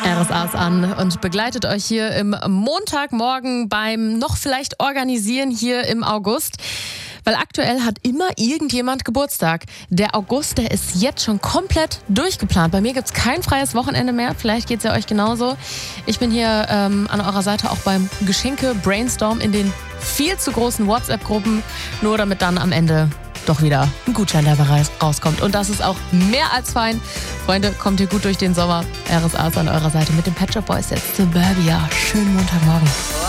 RSA ist an und begleitet euch hier im Montagmorgen beim noch vielleicht organisieren hier im August. Weil aktuell hat immer irgendjemand Geburtstag. Der August, der ist jetzt schon komplett durchgeplant. Bei mir gibt es kein freies Wochenende mehr. Vielleicht geht es ja euch genauso. Ich bin hier an eurer Seite auch beim Geschenke-Brainstorm in den viel zu großen WhatsApp-Gruppen. Nur damit dann am Ende doch wieder ein Gutschein dabei rauskommt. Und das ist auch mehr als fein. Freunde, kommt ihr gut durch den Sommer. RSA ist an eurer Seite mit dem Pet Shop Boys jetzt Suburbia. Schönen Montagmorgen.